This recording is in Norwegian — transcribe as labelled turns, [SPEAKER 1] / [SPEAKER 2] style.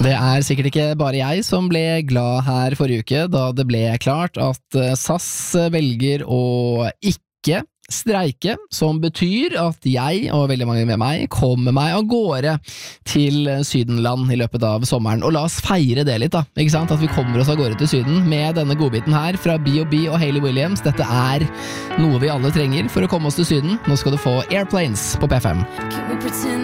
[SPEAKER 1] Det sikkert ikke bare jeg som ble glad her forrige uke, da det ble klart at SAS velger å ikke streike, som betyr at jeg og veldig mange med meg kommer meg av gårde til Sydenland i løpet av sommeren. Og la oss feire det litt da, ikke sant? At vi kommer oss av gårde til Syden med denne godbiten her fra B&B og Hayley Williams. Dette noe vi alle trenger for å komme oss til Syden. Nå skal du få Airplanes på P5.